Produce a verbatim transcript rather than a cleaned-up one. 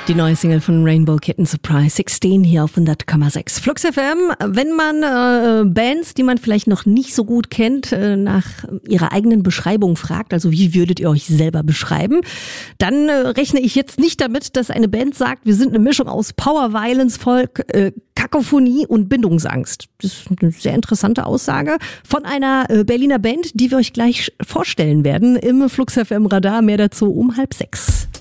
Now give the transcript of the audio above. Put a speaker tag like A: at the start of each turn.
A: Die neue Single von Rainbow Kitten, Surprise sechzehn, hier auf hundert Komma sechs Flux F M. Wenn man äh, Bands, die man vielleicht noch nicht so gut kennt, äh, nach ihrer eigenen Beschreibung fragt, also wie würdet ihr euch selber beschreiben, dann äh, rechne ich jetzt nicht damit, dass eine Band sagt, wir sind eine Mischung aus Power, Violence, Folk, äh, Kakophonie und Bindungsangst. Das ist eine sehr interessante Aussage von einer äh, Berliner Band, die wir euch gleich vorstellen werden im Flux F M Radar. Mehr dazu um halb sechs.